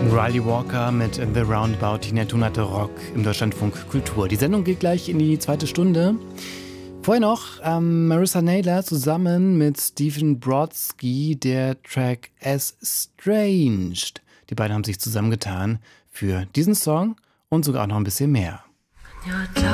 Riley Walker mit The Roundabout. Tina Turner hatte Rock im Deutschlandfunk Kultur. Die Sendung geht gleich in die zweite Stunde. Vorher noch Marissa Naylor zusammen mit Stephen Brodsky, der Track Estranged. Die beiden haben sich zusammengetan für diesen Song und sogar auch noch ein bisschen mehr.